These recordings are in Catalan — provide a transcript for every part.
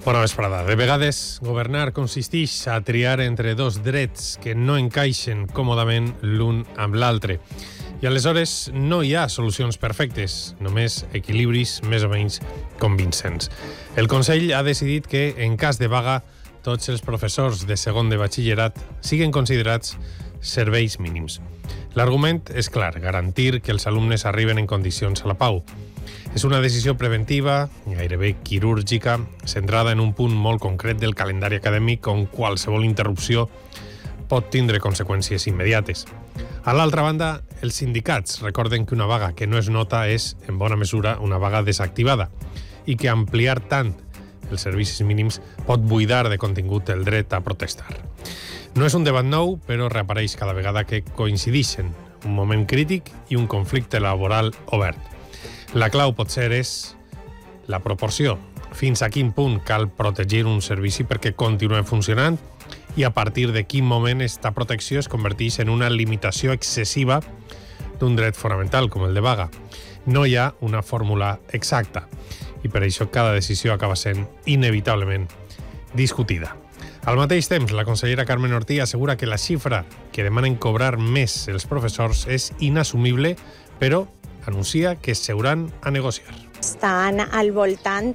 Bona vesprada. De vegades, governar consisteix a triar entre dos drets que no encaixen còmodament l'un amb l'altre. I aleshores no hi ha solucions perfectes, només equilibris més o menys convincents. El Consell ha decidit que, en cas de vaga, tots els professors de segon de batxillerat siguen considerats serveis mínims. L'argument és clar, garantir que els alumnes arriben en condicions a la pau. És una decisió preventiva, gairebé quirúrgica, centrada en un punt molt concret del calendari acadèmic on qualsevol interrupció pot tindre conseqüències immediates. A l'altra banda, els sindicats recorden que una vaga que no es nota és, en bona mesura, una vaga desactivada i que ampliar tant els servicis mínims pot buidar de contingut el dret a protestar. No és un debat nou, però reapareix cada vegada que coincideixen un moment crític i un conflicte laboral obert. La clau potser és la proporció. Fins a quin punt cal protegir un servici perquè continuï funcionant i a partir de quin moment esta protecció es converteix en una limitació excessiva d'un dret fonamental com el de vaga. No hi ha una fórmula exacta i per això cada decisió acaba sent inevitablement discutida. Al mateix temps, la consellera Carmen Ortí assegura que la xifra que demanen cobrar més els professors és inassumible, però anuncia que seuran a negociar. Estan al voltant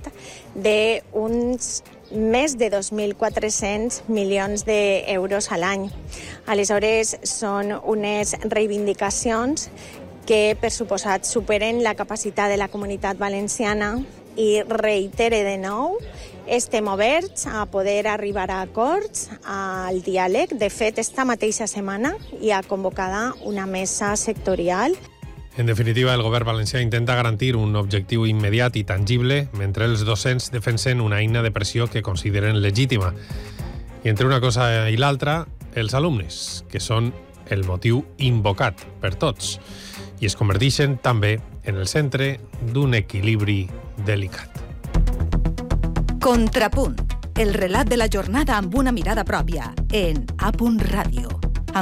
d'uns més de 2.400 milions d'euros a l'any. Aleshores, són unes reivindicacions que, per suposat, superen la capacitat de la Comunitat Valenciana i reitere de nou, estem oberts a poder arribar a acords, al diàleg. De fet, esta mateixa setmana hi ha convocada una mesa sectorial. En definitiva, el govern valencià intenta garantir un objectiu immediat i tangible mentre els docents defensen una eina de pressió que consideren legítima. I entre una cosa i l'altra, els alumnes, que són el motiu invocat per tots i es converteixen també en el centre d'un equilibri delicat. Contrapunt, el relat de la jornada amb una mirada pròpia en A.Ràdio.